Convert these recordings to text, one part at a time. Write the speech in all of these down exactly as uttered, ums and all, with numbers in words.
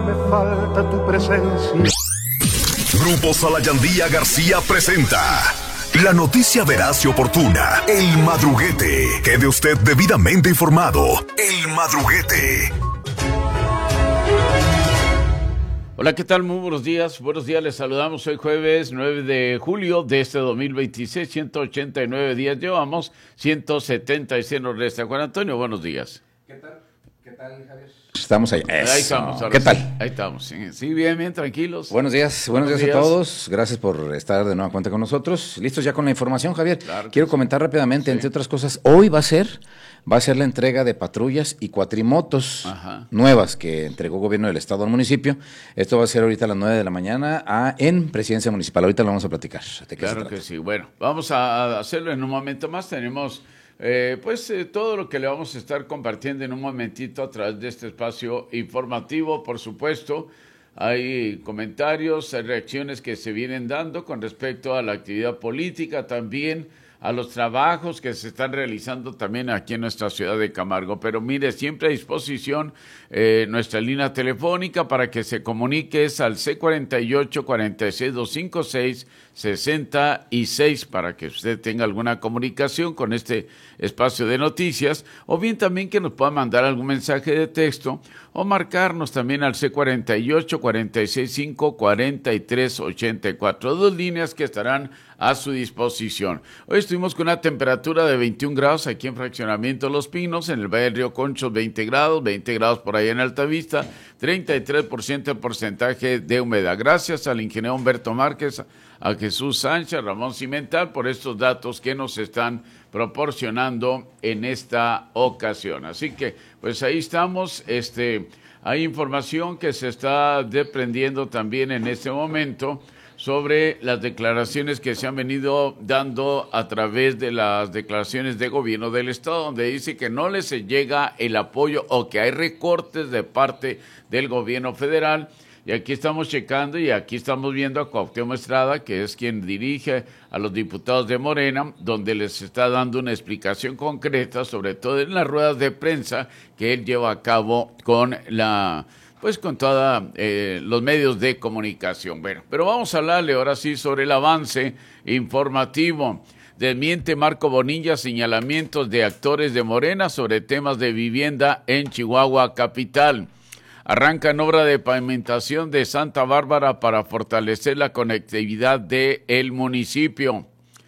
me falta tu presencia. Grupo Salayandía García presenta la noticia veraz y oportuna. El Madruguete. Quede usted debidamente informado. El Madruguete. Hola, ¿qué tal? Muy buenos días. Buenos días, les saludamos hoy jueves nueve de julio de este dos mil veintiséis. ciento ochenta y nueve días llevamos, ciento setenta y seis nos resta. Juan Antonio, buenos días. ¿Qué tal? ¿Qué tal, Javier? Estamos ahí. Eso. Ahí estamos. ¿Qué sí. tal? Ahí estamos. Sí, sí, bien, bien, tranquilos. Buenos días, buenos, buenos días, días a todos. Gracias por estar de nueva cuenta con nosotros. Listos ya con la información, Javier. Claro Quiero sí. comentar rápidamente, sí. entre otras cosas, hoy va a ser, va a ser la entrega de patrullas y cuatrimotos Ajá. nuevas que entregó el gobierno del estado al municipio. Esto va a ser ahorita a las nueve de la mañana a, en Presidencia Municipal. Ahorita lo vamos a platicar. ¿De qué claro que sí. Bueno, vamos a hacerlo en un momento más. Tenemos... Eh, pues eh, todo lo que le vamos a estar compartiendo en un momentito a través de este espacio informativo, por supuesto. Hay comentarios, hay reacciones que se vienen dando con respecto a la actividad política, también a los trabajos que se están realizando también aquí en nuestra ciudad de Camargo. Pero mire, siempre a disposición eh, nuestra línea telefónica para que se comunique es al C cuarenta y ocho, cuarenta y seis, doscientos cincuenta y seis, sesenta y seis para que usted tenga alguna comunicación con este espacio de noticias, o bien también que nos pueda mandar algún mensaje de texto o marcarnos también al C cuarenta y ocho, cuarenta y seis, cinco, cuarenta y tres, ochenta y cuatro, dos líneas que estarán a su disposición. Hoy estuvimos con una temperatura de veintiún grados aquí en Fraccionamiento Los Pinos, en el Valle del Río Conchos veinte grados, veinte grados por ahí en Altavista, treinta y tres por ciento de porcentaje de humedad. Gracias al ingeniero Humberto Márquez, a Jesús Sánchez, a Ramón Cimental por estos datos que nos están proporcionando en esta ocasión. Así que, pues ahí estamos. Este, hay información que se está desprendiendo también en este momento sobre las declaraciones que se han venido dando a través de las declaraciones de gobierno del Estado, donde dice que no les llega el apoyo o que hay recortes de parte del gobierno federal. Y aquí estamos checando y aquí estamos viendo a Cuauhtémoc Estrada, que es quien dirige a los diputados de Morena, donde les está dando una explicación concreta, sobre todo en las ruedas de prensa que él lleva a cabo con la... pues con todos eh, los medios de comunicación. Bueno, pero vamos a hablarle ahora sí sobre el avance informativo. Desmiente Marco Bonilla señalamientos de actores de Morena sobre temas de vivienda en Chihuahua capital. Arrancan obra de pavimentación de Santa Bárbara para fortalecer la conectividad del municipio.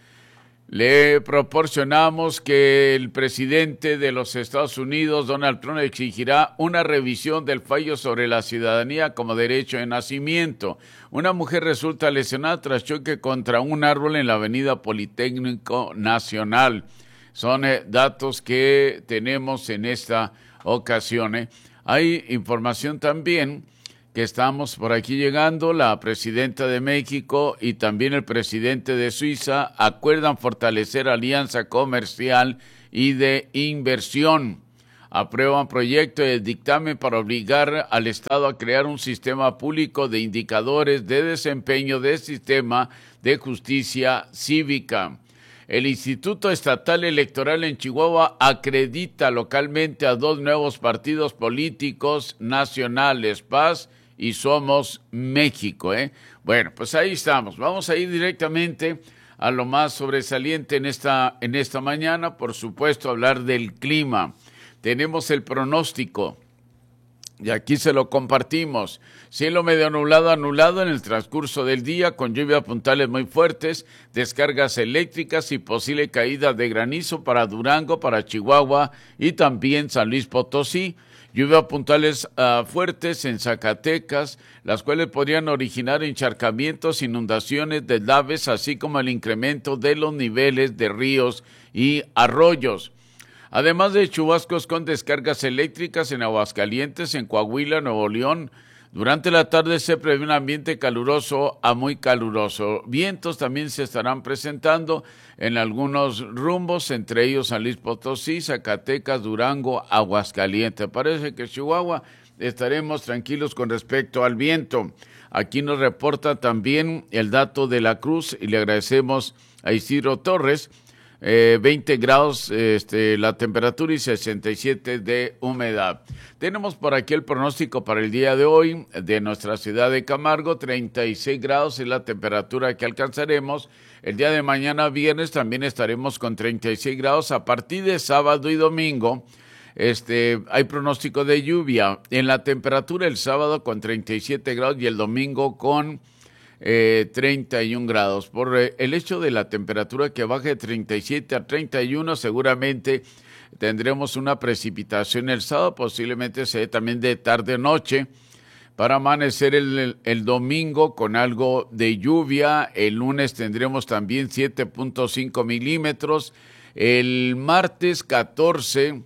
Le proporcionamos que el presidente de los Estados Unidos, Donald Trump, exigirá una revisión del fallo sobre la ciudadanía como derecho de nacimiento. Una mujer resulta lesionada tras choque contra un árbol en la avenida Politécnico Nacional. Son eh, datos que tenemos en esta ocasión. Eh. Hay información también que estamos por aquí llegando. La presidenta de México y también el presidente de Suiza acuerdan fortalecer alianza comercial y de inversión. Aprueban proyecto de dictamen para obligar al Estado a crear un sistema público de indicadores de desempeño del sistema de justicia cívica. El Instituto Estatal Electoral en Chihuahua acredita localmente a dos nuevos partidos políticos nacionales, Paz y Somos México, ¿eh? Bueno, pues ahí estamos. Vamos a ir directamente a lo más sobresaliente en esta, en esta mañana, por supuesto, hablar del clima. Tenemos el pronóstico y aquí se lo compartimos. Cielo medio nublado a nublado en el transcurso del día, con lluvias puntuales muy fuertes, descargas eléctricas y posible caída de granizo para Durango, para Chihuahua y también San Luis Potosí. Lluvias puntuales uh, fuertes en Zacatecas, las cuales podrían originar encharcamientos, inundaciones, deslaves, así como el incremento de los niveles de ríos y arroyos. Además de chubascos con descargas eléctricas en Aguascalientes, en Coahuila, Nuevo León. Durante la tarde se prevé un ambiente caluroso a muy caluroso. Vientos también se estarán presentando en algunos rumbos, entre ellos San Luis Potosí, Zacatecas, Durango, Aguascalientes. Parece que Chihuahua estaremos tranquilos con respecto al viento. Aquí nos reporta también el dato de la Cruz y le agradecemos a Isidro Torres. eh, veinte grados este, la temperatura y sesenta y siete de humedad. Tenemos por aquí el pronóstico para el día de hoy de nuestra ciudad de Camargo, treinta y seis grados es la temperatura que alcanzaremos. El día de mañana viernes también estaremos con treinta y seis grados. A partir de sábado y domingo este, hay pronóstico de lluvia. En la temperatura el sábado con treinta y siete grados y el domingo con eh, treinta y un grados. Por eh, el hecho de la temperatura que baje de treinta y siete a treinta y uno, seguramente tendremos una precipitación el sábado, posiblemente se dé también de tarde-noche, para amanecer el, el, el domingo con algo de lluvia. El lunes tendremos también siete punto cinco milímetros. El martes catorce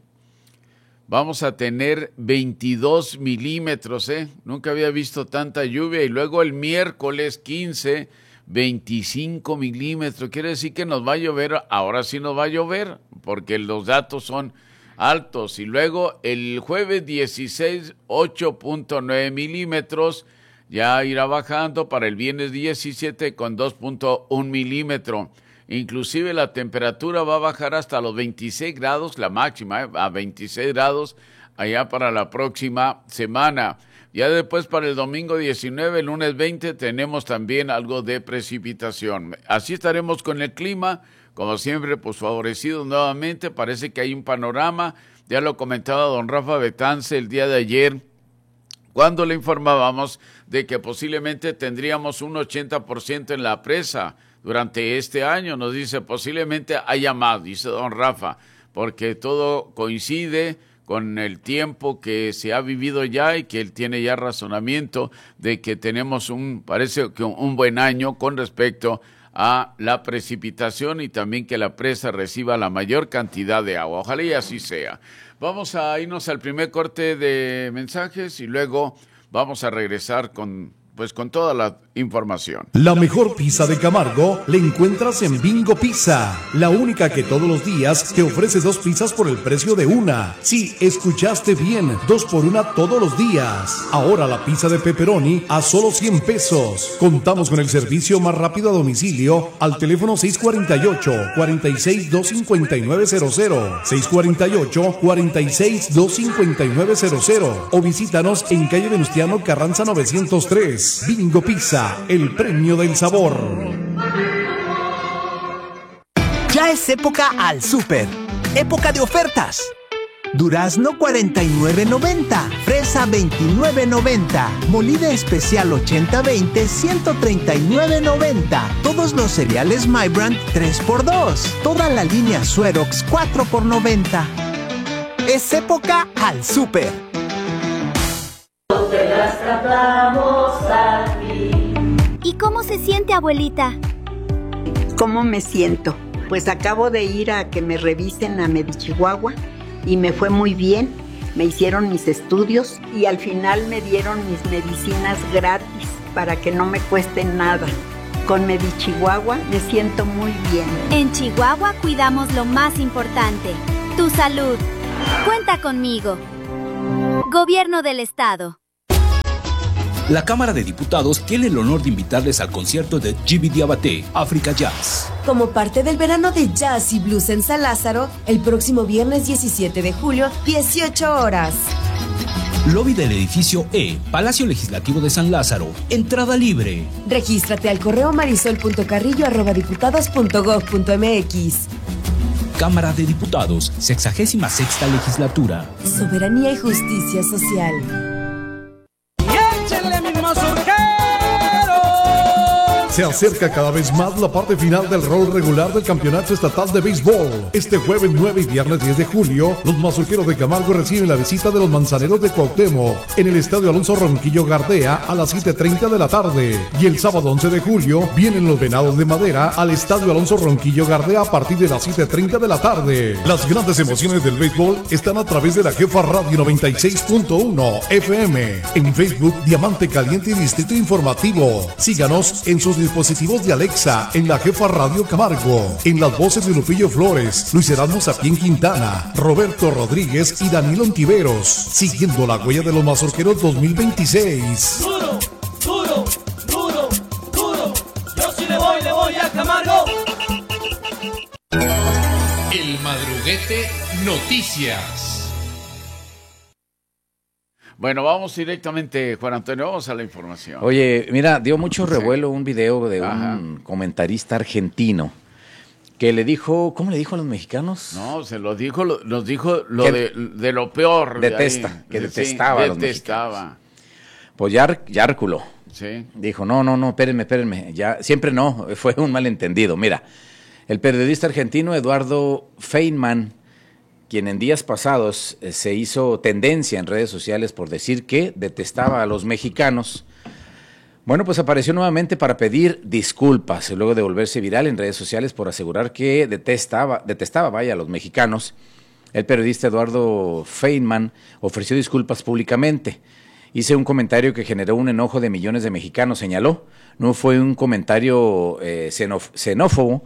vamos a tener veintidós milímetros, ¿eh? Nunca había visto tanta lluvia. Y luego el miércoles quince, veinticinco milímetros. Quiere decir que nos va a llover, ahora sí nos va a llover, porque los datos son altos. Y luego el jueves dieciséis, ocho punto nueve milímetros, ya irá bajando para el viernes diecisiete con dos punto uno milímetros. Inclusive la temperatura va a bajar hasta los veintiséis grados, la máxima, ¿eh? A veintiséis grados allá para la próxima semana. Ya después para el domingo diecinueve, el lunes veinte, tenemos también algo de precipitación. Así estaremos con el clima, como siempre, pues favorecido nuevamente. Parece que hay un panorama, ya lo comentaba don Rafa Betance el día de ayer, cuando le informábamos de que posiblemente tendríamos un ochenta por ciento en la presa durante este año. Nos dice, posiblemente haya más, dice don Rafa, porque todo coincide con el tiempo que se ha vivido ya y que él tiene ya razonamiento de que tenemos un, parece que un buen año con respecto a la precipitación y también que la presa reciba la mayor cantidad de agua. Ojalá y así sea. Vamos a irnos al primer corte de mensajes y luego vamos a regresar con pues con toda la información. La mejor pizza de Camargo la encuentras en Bingo Pizza, la única que todos los días te ofrece dos pizzas por el precio de una. Sí, escuchaste bien, dos por una todos los días. Ahora la pizza de pepperoni a solo cien pesos. Contamos con el servicio más rápido a domicilio al teléfono seis cuatro ocho, cuatro seis, dos cinco nueve cero cero, seis cuatro ocho, cuatro seis, dos cinco nueve cero cero o visítanos en calle Venustiano Carranza novecientos tres. Bingo Pizza, el premio del sabor. Ya es época al súper. Época de ofertas. Durazno cuarenta y nueve noventa, fresa veintinueve noventa, molida especial ochenta veinte ciento treinta y nueve noventa. Todos los cereales My Brand tres por dos. Toda la línea Suerox cuatro por noventa. Es época al súper. Te las cantamos aquí. ¿Y cómo se siente, abuelita? ¿Cómo me siento? Pues acabo de ir a que me revisen a Medichihuahua y me fue muy bien. Me hicieron mis estudios y al final me dieron mis medicinas gratis para que no me cuesten nada. Con Medichihuahua me siento muy bien. En Chihuahua cuidamos lo más importante, tu salud. Cuenta conmigo. Gobierno del Estado. La Cámara de Diputados tiene el honor de invitarles al concierto de Gibi Diabaté, África Jazz. Como parte del verano de jazz y blues en San Lázaro, el próximo viernes diecisiete de julio, dieciocho horas. Lobby del edificio E, Palacio Legislativo de San Lázaro. Entrada libre. Regístrate al correo marisol punto carrillo arroba diputados punto gob punto mx. Cámara de Diputados, sexagésima sexta legislatura. Soberanía y justicia social. Se acerca cada vez más la parte final del rol regular del Campeonato Estatal de Béisbol. Este jueves nueve y viernes diez de julio, los mazorqueros de Camargo reciben la visita de los manzaneros de Cuauhtémoc en el Estadio Alonso Ronquillo Gardea a las siete treinta de la tarde. Y el sábado once de julio vienen los Venados de Madera al Estadio Alonso Ronquillo Gardea a partir de las siete treinta de la tarde. Las grandes emociones del béisbol están a través de la Jefa Radio noventa y seis punto uno F M. En Facebook, Diamante Caliente y Distrito Informativo. Síganos en sus dispositivos de Alexa, en la Jefa Radio Camargo, en las voces de Lupillo Flores, Luis Erasmo Sapien Quintana, Roberto Rodríguez y Danilo Ontiveros, siguiendo la huella de los mazorqueros dos mil veintiséis. Duro, duro, duro, duro, yo sí le voy, le voy a Camargo. Madruguete Noticias. Bueno, vamos directamente, Juan Antonio, vamos a la información. Oye, mira, dio mucho revuelo un video de Ajá. un comentarista argentino que le dijo, ¿cómo le dijo a los mexicanos? No, se lo dijo, lo, nos dijo lo de, de lo peor. Detesta, de que detestaba sí, a los detestaba. mexicanos. Pues Yar, Yárculo sí. dijo, no, no, no, espérenme, espérenme, ya, siempre no, fue un malentendido. Mira, el periodista argentino Eduardo Feynman, quien en días pasados eh, se hizo tendencia en redes sociales por decir que detestaba a los mexicanos, bueno, pues apareció nuevamente para pedir disculpas, luego de volverse viral en redes sociales por asegurar que detestaba, detestaba, vaya, a los mexicanos. El periodista Eduardo Feynman ofreció disculpas públicamente. Hice un comentario que generó un enojo de millones de mexicanos, señaló. No fue un comentario eh, xenof- xenófobo,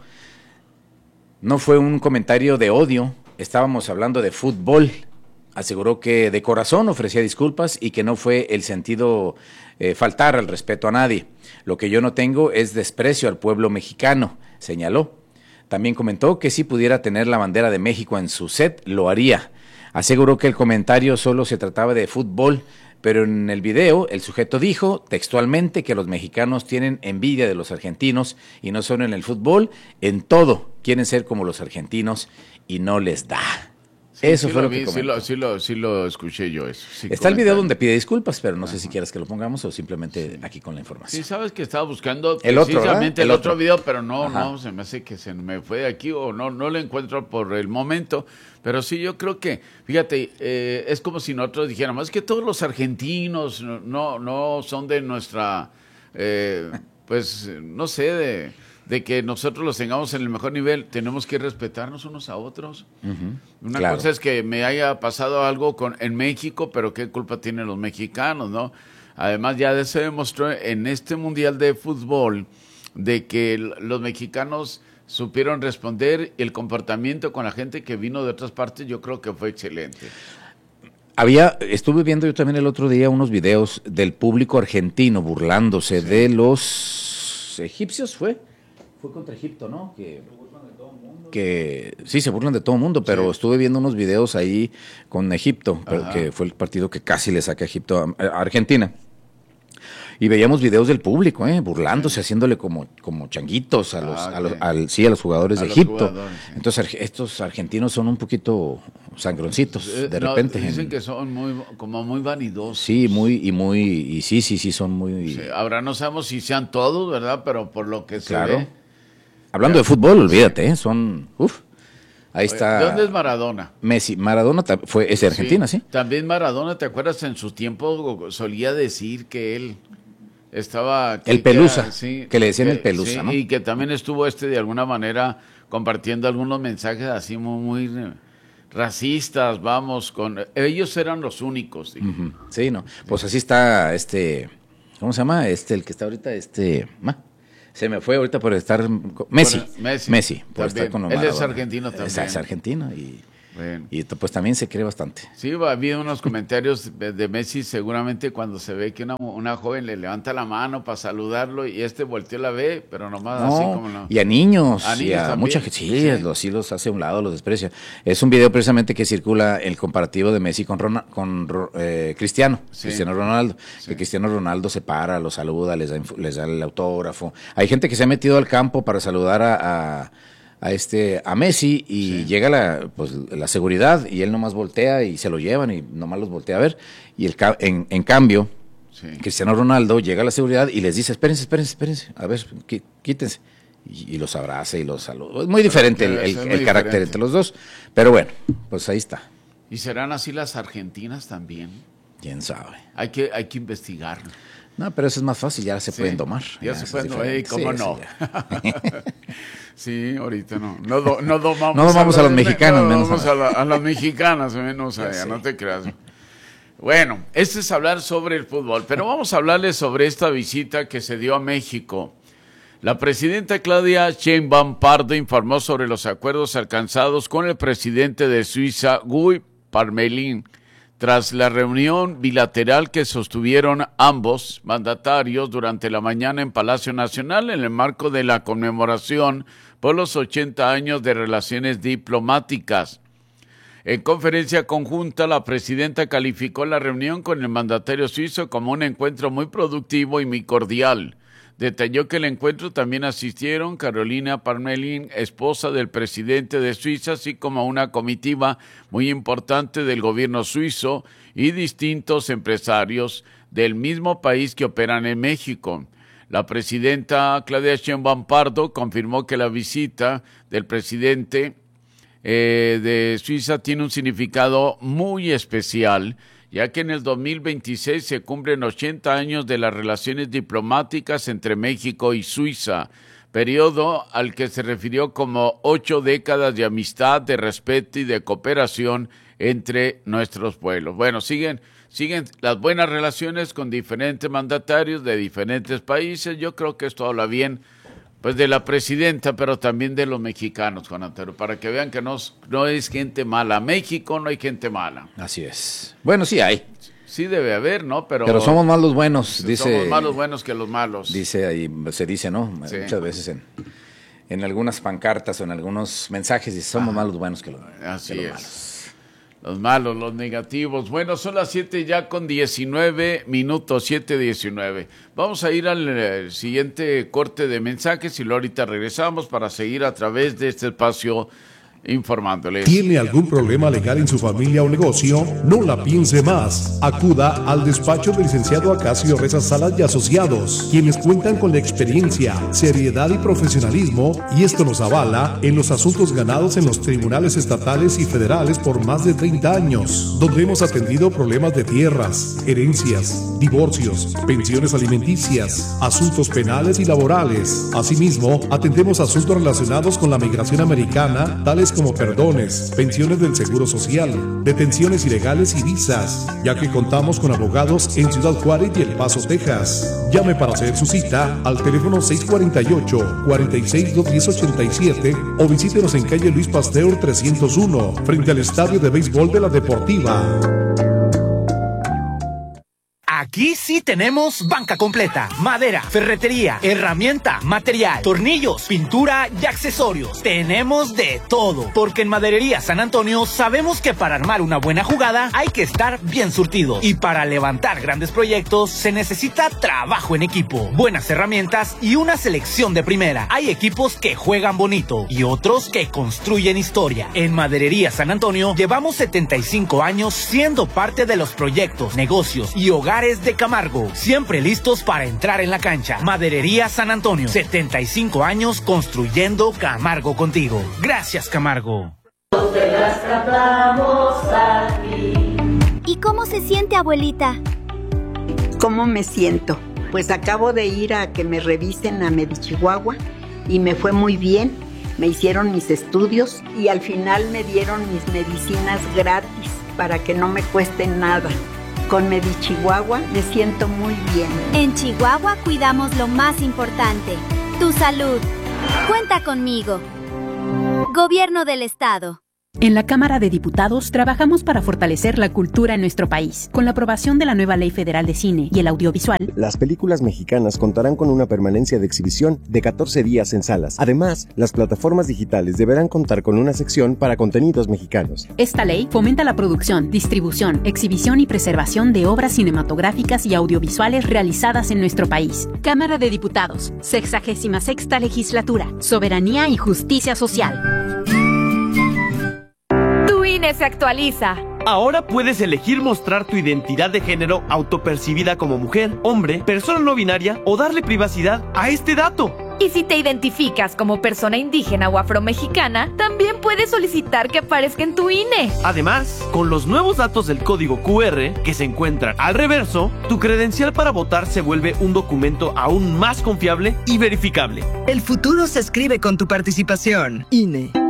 no fue un comentario de odio. Estábamos hablando de fútbol. Aseguró que de corazón ofrecía disculpas y que no fue el sentido eh, faltar al respeto a nadie. Lo que yo no tengo es desprecio al pueblo mexicano, señaló. También comentó que si pudiera tener la bandera de México en su set, lo haría. Aseguró que el comentario solo se trataba de fútbol, pero en el video el sujeto dijo textualmente que los mexicanos tienen envidia de los argentinos y no solo en el fútbol, en todo quieren ser como los argentinos y no les da. Sí, eso sí fue lo lo vi, que comentó. Sí lo, sí, lo, sí lo escuché yo eso. Sí, Está el video comentario. donde pide disculpas, pero no Ajá. sé si quieres que lo pongamos o simplemente aquí con la información. Sí, sabes que estaba buscando el otro, precisamente el el otro otro video, pero no, Ajá. no, se me hace que se me fue de aquí o no, no lo encuentro por el momento. Pero sí, yo creo que, fíjate, eh, es como si nosotros dijéramos, es que todos los argentinos no, no, no son de nuestra, eh, pues, no sé, de, de que nosotros los tengamos en el mejor nivel. Tenemos que respetarnos unos a otros. Uh-huh. Una Claro. cosa es que me haya pasado algo con en México, pero qué culpa tienen los mexicanos, ¿no? Además, ya se demostró en este Mundial de Fútbol de que l- los mexicanos supieron responder y el comportamiento con la gente que vino de otras partes, yo creo que fue excelente. Había, estuve viendo yo también el otro día unos videos del público argentino burlándose Sí. de los egipcios, ¿fue? Fue contra Egipto, ¿no? Que, que sí, se burlan de todo el mundo, pero Sí. estuve viendo unos videos ahí con Egipto, pero Ajá. que fue el partido que casi le saca a Egipto a, a Argentina. Y veíamos videos del público, ¿eh? burlándose, haciéndole como, como changuitos a los, Ah, a los, ok. al, sí, a los jugadores A de los Egipto. jugadores, sí. Entonces arge- estos argentinos son un poquito sangroncitos, Eh, de no, repente. dicen en- que son muy, como muy vanidosos. Sí, muy, y muy, y sí, sí, sí, son muy... Sí, ahora no sabemos si sean todos, ¿verdad? Pero por lo que se Claro. ve. Hablando de fútbol, olvídate, ¿eh? son... Uf, ahí está... ¿De dónde es Maradona? Messi. Maradona ta- fue, es de Argentina, ¿sí? También Maradona, ¿te acuerdas? En su tiempo solía decir que él estaba... que- El Pelusa, que, sí, que le decían el Pelusa, sí, ¿no? Y que también estuvo este de alguna manera compartiendo algunos mensajes así muy, muy eh, racistas, vamos, con... Ellos eran los únicos. digo. Ujú. Sí, no. Pues así está este... ¿Cómo se llama? Este, el que está ahorita, este... ma, Se me fue ahorita por estar... con- Messi. Bueno, Messi. Messi, por También. estar con los Él es Maradona. argentino también. Es, es argentino y, Bueno. y t- pues también se cree bastante. Sí, ha habido unos comentarios de, de Messi seguramente cuando se ve que una, una joven le levanta la mano para saludarlo y este volteó la ve, pero nomás así No, como no. y a niños, A y niños a también. mucha gente, sí, Sí. Los, sí los hace a un lado, los desprecia. Es un video precisamente que circula el comparativo de Messi con, Rona- con Ro- eh, Cristiano, Sí. Cristiano Ronaldo, Sí. que Cristiano Ronaldo se para, los saluda, les da, inf- les da el autógrafo. Hay gente que se ha metido al campo para saludar a, a, a este a Messi y Sí. llega la, pues, la seguridad y él nomás voltea y se lo llevan y nomás los voltea a ver. Y el ca- en, en cambio, Sí. Cristiano Ronaldo llega a la seguridad y les dice, espérense, espérense, espérense, a ver, qui- quítense. Y, y los abraza y los saluda. Es muy diferente el, Claro, el- eso es el muy carácter diferente. entre los dos. Pero bueno, pues ahí está. ¿Y serán así las argentinas también? ¿Quién sabe? Hay que, hay que investigarlo. No, pero eso es más fácil, ya se Sí, pueden domar. Ya, se eso pueden es domar, diferente. ¿cómo Sí, no? sí, ya. Sí, ahorita no. No, do- no domamos, No domamos a los mexicanos, no menos domamos a- a, la- a las mexicanas, menos a Ya ella, sé. no te creas. Bueno, este es hablar sobre el fútbol, pero vamos a hablarles sobre esta visita que se dio a México. La presidenta Claudia Sheinbaum Pardo informó sobre los acuerdos alcanzados con el presidente de Suiza, Guy Parmelin, tras la reunión bilateral que sostuvieron ambos mandatarios durante la mañana en Palacio Nacional en el marco de la conmemoración por los ochenta años de relaciones diplomáticas. En conferencia conjunta, la presidenta calificó la reunión con el mandatario suizo como un encuentro muy productivo y muy cordial. Detalló que el encuentro también asistieron Carolina Parmelin, esposa del presidente de Suiza, así como una comitiva muy importante del gobierno suizo y distintos empresarios del mismo país que operan en México. La presidenta Claudia Sheinbaum Pardo confirmó que la visita del presidente eh, de Suiza tiene un significado muy especial, ya que en el dos mil veintiséis se cumplen ochenta años de las relaciones diplomáticas entre México y Suiza, periodo al que se refirió como ocho décadas de amistad, de respeto y de cooperación entre nuestros pueblos. Bueno, siguen, siguen las buenas relaciones con diferentes mandatarios de diferentes países. Yo creo que esto habla bien pues de la presidenta, pero también de los mexicanos, Juan Antonio, para que vean que no, no es gente mala. México no hay gente mala. Así es. Bueno, sí hay. Sí debe haber, ¿no? Pero, pero somos más los buenos, dice. Somos más los buenos que los malos. Dice ahí, se dice, ¿no? Sí. Muchas veces en, en algunas pancartas o en algunos mensajes dice, somos ah, más los buenos que los, así que los es. malos. Los malos, los negativos. Bueno, son las siete ya con diecinueve minutos, siete diecinueve. Vamos a ir al eh, siguiente corte de mensajes y luego ahorita regresamos para seguir a través de este espacio informándoles. ¿Tiene algún problema legal en su familia o negocio? No la piense más. Acuda al despacho del licenciado Acacio Reza Salas y Asociados, quienes cuentan con la experiencia, seriedad y profesionalismo, y esto nos avala en los asuntos ganados en los tribunales estatales y federales por más de treinta años, donde hemos atendido problemas de tierras, herencias, divorcios, pensiones alimenticias, asuntos penales y laborales. Asimismo, atendemos asuntos relacionados con la migración americana, tales como perdones, pensiones del Seguro Social, detenciones ilegales y visas, ya que contamos con abogados en Ciudad Juárez y El Paso, Texas. Llame para hacer su cita al teléfono seis cuatro ocho, cuatro seis, dos uno cero, ocho siete o visítenos en calle Luis Pasteur trescientos uno, frente al Estadio de Béisbol de la Deportiva. Aquí sí tenemos banca completa, madera, ferretería, herramienta, material, tornillos, pintura y accesorios. Tenemos de todo, porque en Maderería San Antonio sabemos que para armar una buena jugada hay que estar bien surtido. Y para levantar grandes proyectos se necesita trabajo en equipo, buenas herramientas y una selección de primera. Hay equipos que juegan bonito y otros que construyen historia. En Maderería San Antonio llevamos setenta y cinco años siendo parte de los proyectos, negocios y hogares de Camargo, siempre listos para entrar en la cancha. Maderería San Antonio, setenta y cinco años construyendo Camargo contigo. Gracias, Camargo. Te las cantamos aquí. ¿Y cómo se siente, abuelita? ¿Cómo me siento? Pues acabo de ir a que me revisen a Medichihuahua y me fue muy bien. Me hicieron mis estudios y al final me dieron mis medicinas gratis para que no me cuesten nada. Con Medichihuahua me siento muy bien. En Chihuahua cuidamos lo más importante, tu salud. Cuenta conmigo. Gobierno del Estado. En la Cámara de Diputados trabajamos para fortalecer la cultura en nuestro país. Con la aprobación de la nueva Ley Federal de Cine y el Audiovisual, las películas mexicanas contarán con una permanencia de exhibición de catorce días en salas. Además, las plataformas digitales deberán contar con una sección para contenidos mexicanos. Esta ley fomenta la producción, distribución, exhibición y preservación de obras cinematográficas y audiovisuales realizadas en nuestro país. Cámara de Diputados, sexagésima sexta legislatura, soberanía y justicia social. Tu I N E se actualiza. Ahora puedes elegir mostrar tu identidad de género autopercibida como mujer, hombre, persona no binaria o darle privacidad a este dato. Y si te identificas como persona indígena o afromexicana, también puedes solicitar que aparezca en tu I N E. Además, con los nuevos datos del código Q R que se encuentran al reverso, tu credencial para votar se vuelve un documento aún más confiable y verificable. El futuro se escribe con tu participación. I N E.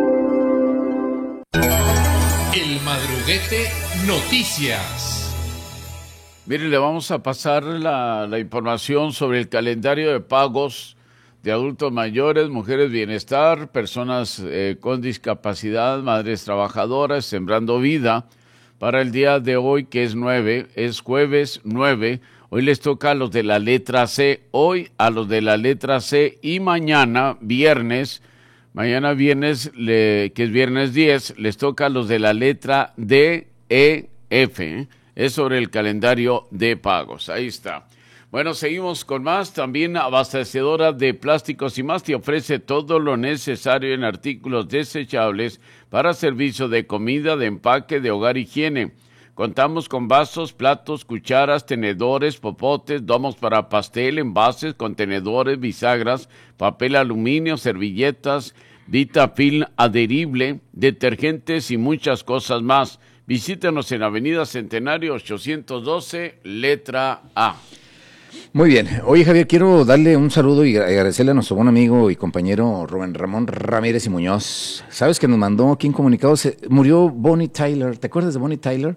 El Madruguete Noticias. Mire, le vamos a pasar la, la información sobre el calendario de pagos de adultos mayores, mujeres bienestar, personas eh, con discapacidad, madres trabajadoras, Sembrando Vida, para el día de hoy, que es nueve, es jueves nueve. Hoy les toca a los de la letra C, hoy a los de la letra C y mañana, viernes, Mañana viernes, le, que es viernes diez, les toca a los de la letra D, E, F. ¿eh? Es sobre el calendario de pagos. Ahí está. Bueno, seguimos con más. También abastecedora de plásticos y más te ofrece todo lo necesario en artículos desechables para servicio de comida, de empaque, de hogar, higiene. Contamos con vasos, platos, cucharas, tenedores, popotes, domos para pastel, envases, contenedores, bisagras, papel aluminio, servilletas, Vitafilm adherible, detergentes y muchas cosas más. Visítenos en Avenida Centenario ochocientos doce, letra A. Muy bien. Oye, Javier, quiero darle un saludo y agradecerle a nuestro buen amigo y compañero Rubén Ramón Ramírez y Muñoz. ¿Sabes que nos mandó aquí un comunicado? Se murió Bonnie Tyler. ¿Te acuerdas de Bonnie Tyler?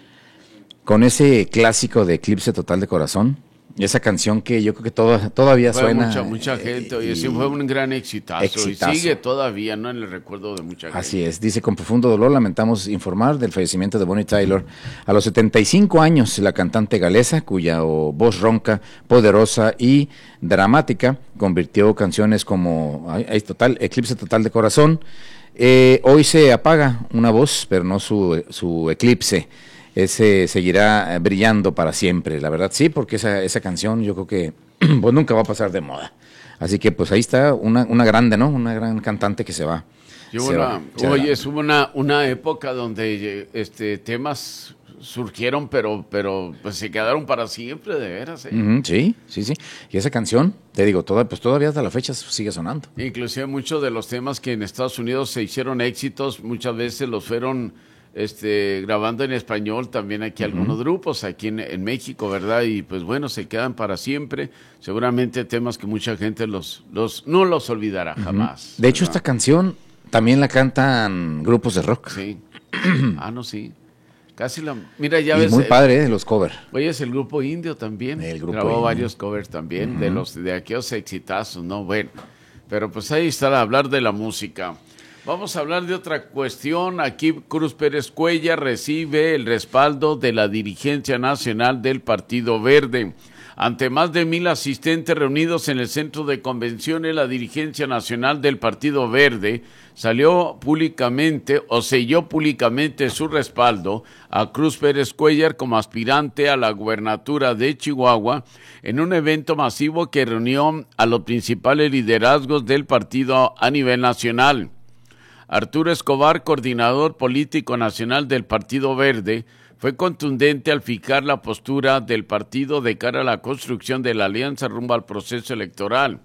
Con ese clásico de Eclipse Total de Corazón. Esa canción que yo creo que todo, todavía fue suena. Mucha, mucha gente. Oye, sí fue un gran exitazo, exitazo. Y sigue todavía, ¿no? En el recuerdo de mucha gente. Así es. Dice, con profundo dolor lamentamos informar del fallecimiento de Bonnie Tyler. A los setenta y cinco años, la cantante galesa, cuya voz ronca, poderosa y dramática, convirtió canciones como ay, total, Eclipse Total de Corazón. Eh, hoy se apaga una voz, pero no su, su eclipse. Ese seguirá brillando para siempre, la verdad sí, porque esa, esa canción yo creo que pues nunca va a pasar de moda. Así que pues ahí está una, una grande, ¿no? Una gran cantante que se va. Se una, va se oye, es una, una época donde este temas surgieron, pero, pero pues se quedaron para siempre, de veras. ¿eh? Uh-huh, sí, sí, sí. Y esa canción, te digo, toda, pues todavía hasta la fecha sigue sonando. Inclusive muchos de los temas que en Estados Unidos se hicieron éxitos, muchas veces los fueron Este, grabando en español también aquí uh-huh. algunos grupos aquí en, en México, ¿verdad? Y pues bueno, se quedan para siempre, seguramente temas que mucha gente los, los no los olvidará uh-huh. jamás. De hecho, ¿verdad? Esta canción también la cantan grupos de rock. Sí. Ah, no, sí. Casi la... Mira, ya y ves... muy padre, eh, los covers. Oye, es el grupo indio también. El grupo Grabó indio. varios covers también, uh-huh. de los de aquellos exitazos, ¿no? Bueno, pero pues ahí está a hablar de la música. Vamos a hablar de otra cuestión. Aquí Cruz Pérez Cuellar recibe el respaldo de la dirigencia nacional del Partido Verde. Ante más de mil asistentes reunidos en el centro de convenciones, la dirigencia nacional del Partido Verde salió públicamente o selló públicamente su respaldo a Cruz Pérez Cuellar como aspirante a la gubernatura de Chihuahua en un evento masivo que reunió a los principales liderazgos del partido a nivel nacional. Arturo Escobar, coordinador político nacional del Partido Verde, fue contundente al fijar la postura del partido de cara a la construcción de la alianza rumbo al proceso electoral.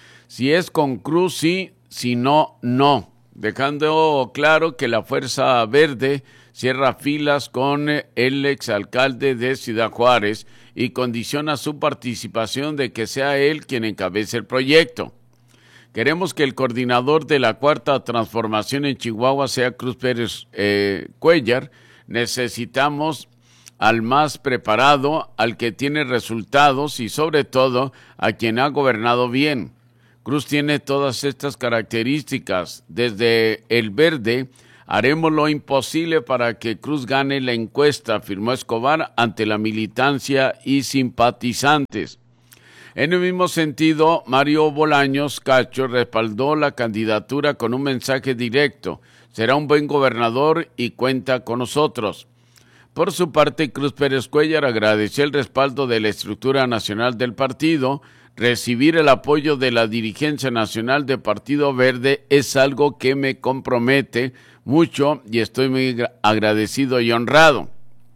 Si es con Cruz, sí, si no, no, dejando claro que la Fuerza Verde cierra filas con el exalcalde de Ciudad Juárez y condiciona su participación de que sea él quien encabece el proyecto. Queremos que el coordinador de la Cuarta Transformación en Chihuahua sea Cruz Pérez eh, Cuellar. Necesitamos al más preparado, al que tiene resultados y sobre todo a quien ha gobernado bien. Cruz tiene todas estas características. Desde el Verde haremos lo imposible para que Cruz gane la encuesta, afirmó Escobar ante la militancia y simpatizantes. En el mismo sentido, Mario Bolaños Cacho respaldó la candidatura con un mensaje directo. Será un buen gobernador y cuenta con nosotros. Por su parte, Cruz Pérez Cuellar agradeció el respaldo de la estructura nacional del partido. Recibir el apoyo de la dirigencia nacional del Partido Verde es algo que me compromete mucho y estoy muy agradecido y honrado.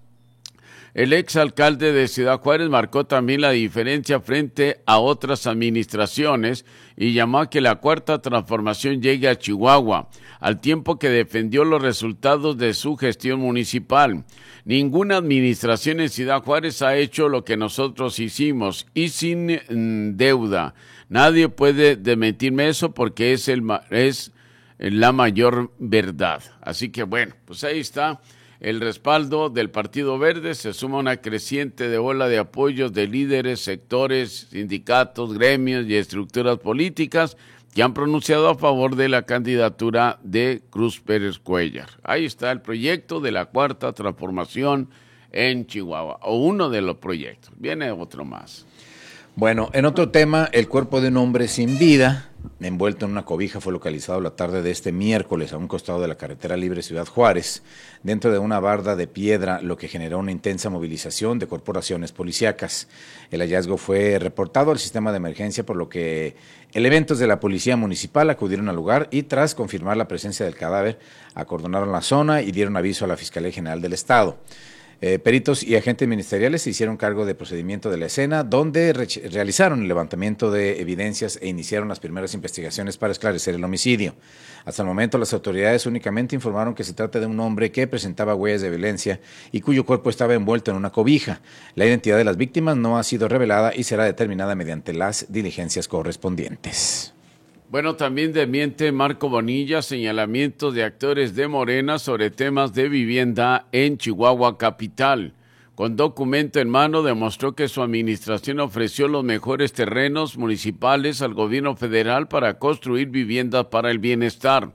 El exalcalde de Ciudad Juárez marcó también la diferencia frente a otras administraciones y llamó a que la Cuarta Transformación llegue a Chihuahua, al tiempo que defendió los resultados de su gestión municipal. Ninguna administración en Ciudad Juárez ha hecho lo que nosotros hicimos y sin mm, deuda. Nadie puede desmentirme eso porque es, el, es la mayor verdad. Así que bueno, pues ahí está. El respaldo del Partido Verde se suma a una creciente de ola de apoyos de líderes, sectores, sindicatos, gremios y estructuras políticas que han pronunciado a favor de la candidatura de Cruz Pérez Cuellar. Ahí está el proyecto de la Cuarta Transformación en Chihuahua, o uno de los proyectos. Viene otro más. Bueno, en otro tema, el cuerpo de un hombre sin vida, envuelto en una cobija, fue localizado la tarde de este miércoles a un costado de la carretera libre Ciudad Juárez, dentro de una barda de piedra, lo que generó una intensa movilización de corporaciones policíacas. El hallazgo fue reportado al sistema de emergencia, por lo que elementos de la policía municipal acudieron al lugar y, tras confirmar la presencia del cadáver, acordonaron la zona y dieron aviso a la Fiscalía General del Estado. Eh, peritos y agentes ministeriales se hicieron cargo del procedimiento de la escena, donde re realizaron el levantamiento de evidencias e iniciaron las primeras investigaciones para esclarecer el homicidio. Hasta el momento, las autoridades únicamente informaron que se trata de un hombre que presentaba huellas de violencia y cuyo cuerpo estaba envuelto en una cobija. La identidad de las víctimas no ha sido revelada y será determinada mediante las diligencias correspondientes. Bueno, también desmiente Marco Bonilla señalamientos de actores de Morena sobre temas de vivienda en Chihuahua capital. Con documento en mano demostró que su administración ofreció los mejores terrenos municipales al gobierno federal para construir viviendas para el bienestar.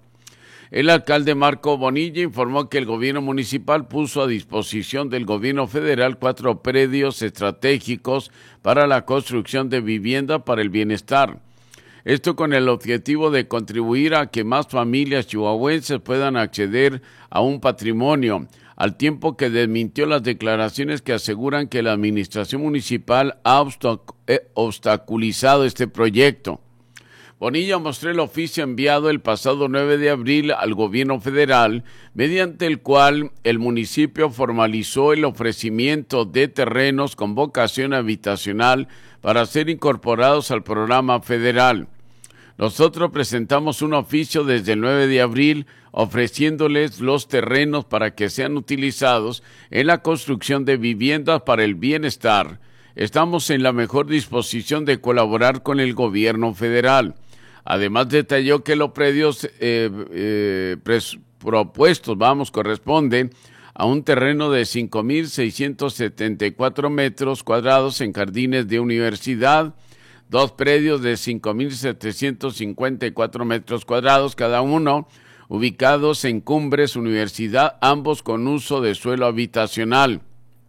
El alcalde Marco Bonilla informó que el gobierno municipal puso a disposición del gobierno federal cuatro predios estratégicos para la construcción de vivienda para el bienestar. Esto con el objetivo de contribuir a que más familias chihuahuenses puedan acceder a un patrimonio, al tiempo que desmintió las declaraciones que aseguran que la administración municipal ha obstaculizado este proyecto. Bonilla mostró el oficio enviado el pasado nueve de abril al gobierno federal, mediante el cual el municipio formalizó el ofrecimiento de terrenos con vocación habitacional para ser incorporados al programa federal. Nosotros presentamos un oficio desde el nueve de abril ofreciéndoles los terrenos para que sean utilizados en la construcción de viviendas para el bienestar. Estamos en la mejor disposición de colaborar con el gobierno federal. Además, detalló que los predios eh, eh, propuestos, vamos, corresponden a un terreno de cinco mil seiscientos setenta y cuatro metros cuadrados en jardines de universidad, dos predios de cinco mil setecientos cincuenta y cuatro metros cuadrados cada uno, ubicados en Cumbres Universidad, ambos con uso de suelo habitacional.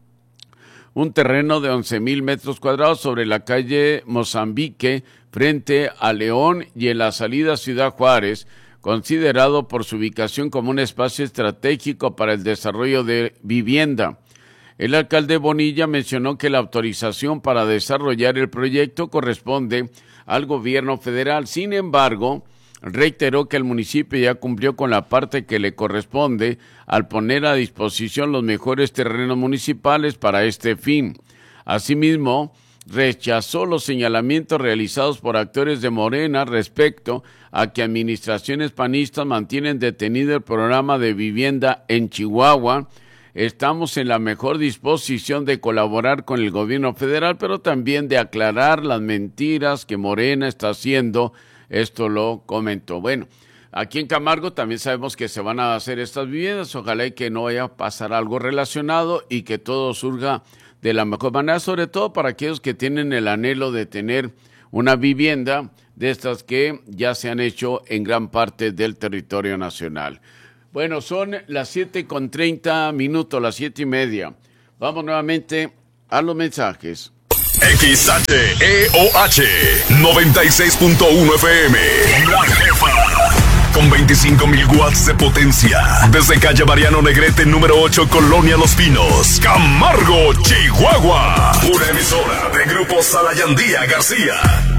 Un terreno de once mil metros cuadrados sobre la calle Mozambique, frente a León y en la salida Ciudad Juárez, considerado por su ubicación como un espacio estratégico para el desarrollo de vivienda. El alcalde Bonilla mencionó que la autorización para desarrollar el proyecto corresponde al gobierno federal. Sin embargo, reiteró que el municipio ya cumplió con la parte que le corresponde al poner a disposición los mejores terrenos municipales para este fin. Asimismo, rechazó los señalamientos realizados por actores de Morena respecto a que administraciones panistas mantienen detenido el programa de vivienda en Chihuahua. Estamos en la mejor disposición de colaborar con el gobierno federal, pero también de aclarar las mentiras que Morena está haciendo. Esto lo comentó. Bueno, aquí en Camargo también sabemos que se van a hacer estas viviendas. Ojalá y que no vaya a pasar algo relacionado y que todo surja de la mejor manera, sobre todo para aquellos que tienen el anhelo de tener una vivienda de estas que ya se han hecho en gran parte del territorio nacional. Bueno, son las siete con treinta minutos, las siete y media. Vamos nuevamente a los mensajes. X H E O H noventa y seis punto uno F M. La Jefa. Con veinticinco mil watts de potencia. Desde calle Mariano Negrete, número ocho, Colonia Los Pinos, Camargo, Chihuahua. Una emisora de Grupo Salayandía García.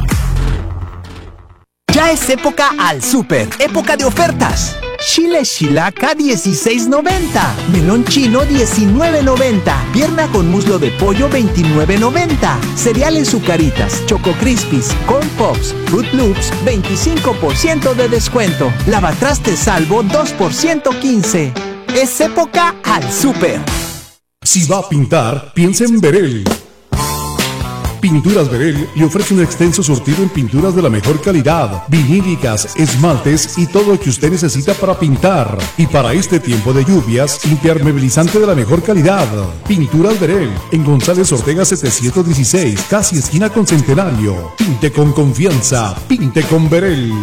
Ya es época al súper, época de ofertas. Chile Chilaca dieciséis noventa, melón chino diecinueve noventa, pierna con muslo de pollo veintinueve noventa, cereales Zucaritas, Choco Crispies, Corn Pops, Fruit Loops veinticinco por ciento de descuento, lavatrastes Salvo dos por ciento quince. Es época al súper. Si va a pintar, piensa en Verel. Pinturas Verel le ofrece un extenso surtido en pinturas de la mejor calidad, vinílicas, esmaltes y todo lo que usted necesita para pintar. Y para este tiempo de lluvias, impermeabilizante de la mejor calidad. Pinturas Verel, en González Ortega setecientos dieciséis, casi esquina con Centenario. Pinte con confianza, pinte con Verel.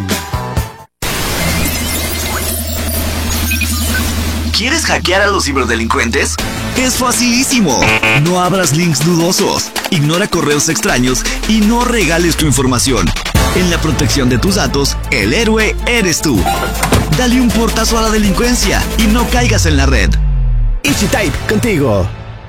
¿Quieres hackear a los ciberdelincuentes? Es facilísimo. No abras links dudosos, ignora correos extraños y no regales tu información. En la protección de tus datos, el héroe eres tú. Dale un portazo a la delincuencia y no caigas en la red. EasyType, contigo.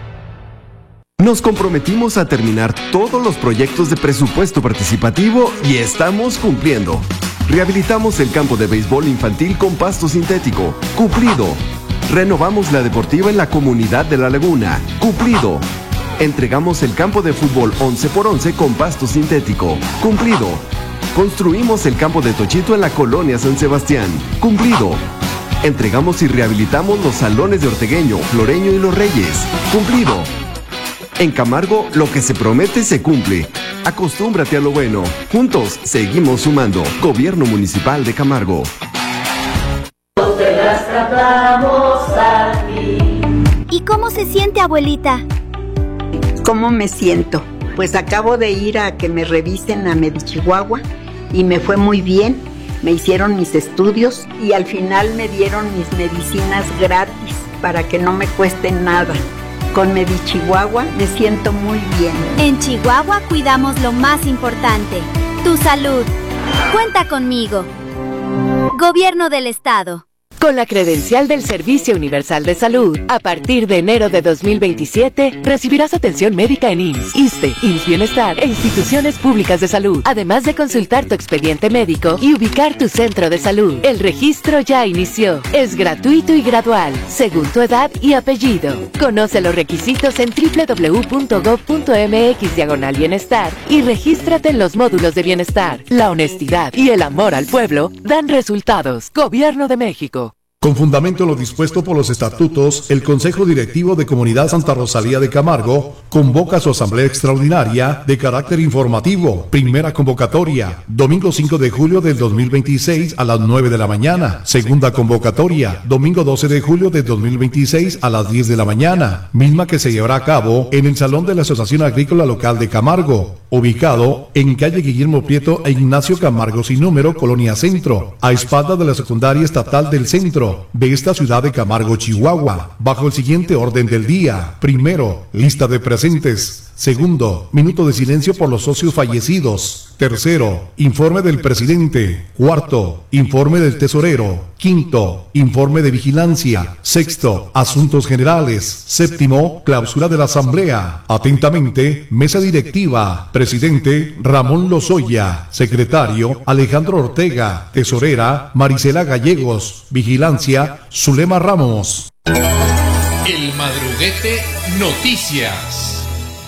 Nos comprometimos a terminar todos los proyectos de presupuesto participativo y estamos cumpliendo. Rehabilitamos el campo de béisbol infantil con pasto sintético. Cumplido. Renovamos la deportiva en la comunidad de La Laguna. Cumplido. Entregamos el campo de fútbol once por once con pasto sintético. Cumplido. Construimos el campo de Tochito en la colonia San Sebastián. Cumplido. Entregamos y rehabilitamos los salones de Ortegueño, Floreño y Los Reyes. Cumplido. En Camargo, lo que se promete se cumple. Acostúmbrate a lo bueno. Juntos, seguimos sumando. Gobierno Municipal de Camargo. Te las cantamos aquí. ¿Y cómo se siente, abuelita? ¿Cómo me siento? Pues acabo de ir a que me revisen a Medichihuahua y me fue muy bien. Me hicieron mis estudios y al final me dieron mis medicinas gratis para que no me cuesten nada. Con Medichihuahua me siento muy bien. En Chihuahua cuidamos lo más importante, tu salud. Cuenta conmigo. Gobierno del Estado. Con la credencial del Servicio Universal de Salud, a partir de enero de dos mil veintisiete, recibirás atención médica en I M S S, ISSSTE, I M S S Bienestar e instituciones públicas de salud, además de consultar tu expediente médico y ubicar tu centro de salud. El registro ya inició. Es gratuito y gradual, según tu edad y apellido. Conoce los requisitos en doble u doble u doble u punto gob punto eme equis diagonal bienestar y regístrate en los módulos de bienestar. La honestidad y el amor al pueblo dan resultados. Gobierno de México. Con fundamento en lo dispuesto por los estatutos, el Consejo Directivo de Comunidad Santa Rosalía de Camargo convoca su asamblea extraordinaria de carácter informativo. Primera convocatoria, domingo cinco de julio del dos mil veintiséis a las nueve de la mañana. Segunda convocatoria, domingo doce de julio del dos mil veintiséis a las diez de la mañana. Misma que se llevará a cabo en el Salón de la Asociación Agrícola Local de Camargo, ubicado en calle Guillermo Prieto e Ignacio Camargo sin número, Colonia Centro, a espaldas de la Secundaria Estatal del Centro de esta ciudad de Camargo, Chihuahua, bajo el siguiente orden del día. Primero, lista de presentes. Segundo, minuto de silencio por los socios fallecidos. Tercero, informe del presidente. Cuarto, informe del tesorero. Quinto, informe de vigilancia. Sexto, asuntos generales. Séptimo, clausura de la asamblea. Atentamente, mesa directiva. Presidente, Ramón Lozoya. Secretario, Alejandro Ortega. Tesorera, Marisela Gallegos. Vigilancia, Zulema Ramos. El Madruguete Noticias.